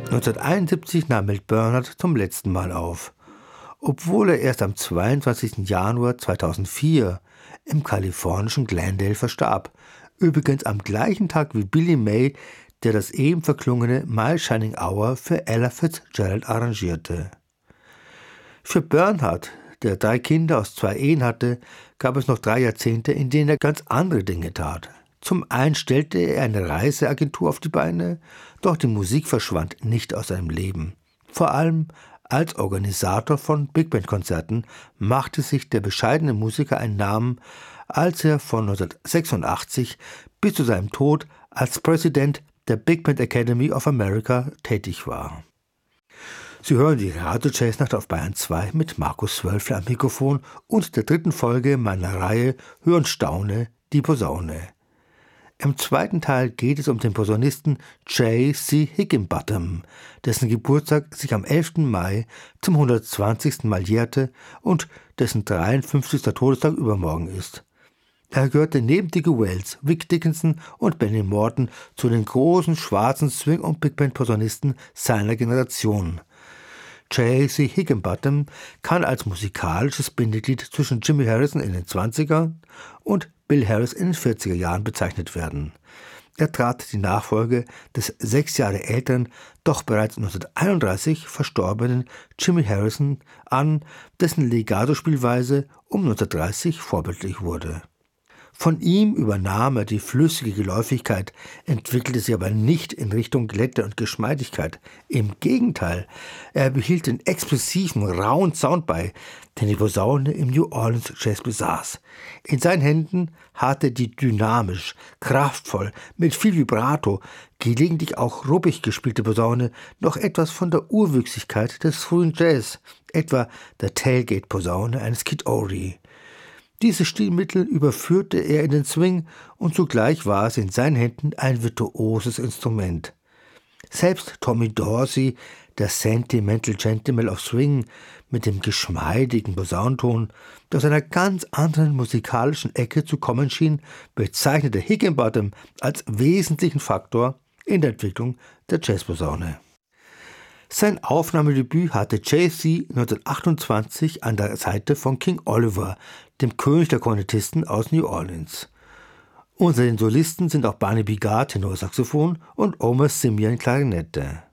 1971 nahm Milt Bernhard zum letzten Mal auf, obwohl er erst am 22. Januar 2004 im kalifornischen Glendale verstarb, übrigens am gleichen Tag wie Billy May, der das eben verklungene My Shining Hour für Ella Fitzgerald arrangierte. Für Bernhard, der 3 Kinder aus 2 Ehen hatte, gab es noch 3 Jahrzehnte, in denen er ganz andere Dinge tat. Zum einen stellte er eine Reiseagentur auf die Beine, doch die Musik verschwand nicht aus seinem Leben. Vor allem als Organisator von Big-Band-Konzerten machte sich der bescheidene Musiker einen Namen, als er von 1986 bis zu seinem Tod als Präsident der Big Band Academy of America tätig war. Sie hören die Radio Jazznacht auf Bayern 2 mit Markus Wölfler am Mikrofon und der 3. Folge meiner Reihe Hör und Staune, die Posaune. Im 2. Teil geht es um den Posaunisten J.C. Higginbotham, dessen Geburtstag sich am 11. Mai zum 120. Mal jährte und dessen 53. Todestag übermorgen ist. Er gehörte neben Diggy Wells, Vic Dickinson und Benny Morton zu den großen schwarzen Swing- und Big-Band-Posaunisten seiner Generation. J.C. Higginbotham kann als musikalisches Bindeglied zwischen Jimmy Harrison in den 20er und Bill Harris in den 40er Jahren bezeichnet werden. Er trat die Nachfolge des 6 Jahre älteren, doch bereits 1931 verstorbenen Jimmy Harrison an, dessen Legato-Spielweise um 1930 vorbildlich wurde. Von ihm übernahm er die flüssige Geläufigkeit, entwickelte sie aber nicht in Richtung Glätte und Geschmeidigkeit. Im Gegenteil, er behielt den explosiven, rauen Sound bei, den die Posaune im New Orleans Jazz besaß. In seinen Händen hatte die dynamisch, kraftvoll, mit viel Vibrato, gelegentlich auch ruppig gespielte Posaune noch etwas von der Urwüchsigkeit des frühen Jazz, etwa der Tailgate-Posaune eines Kid Ory. Diese Stilmittel überführte er in den Swing und zugleich war es in seinen Händen ein virtuoses Instrument. Selbst Tommy Dorsey, der Sentimental Gentleman of Swing mit dem geschmeidigen Posaunenton, der aus einer ganz anderen musikalischen Ecke zu kommen schien, bezeichnete Higginbotham als wesentlichen Faktor in der Entwicklung der Jazzposaune. Sein Aufnahmedebüt hatte J.C. 1928 an der Seite von King Oliver, dem König der Kornettisten aus New Orleans. Unter den Solisten sind auch Barney Bigard Tenorsaxophon und Omer Simeon Klarinette.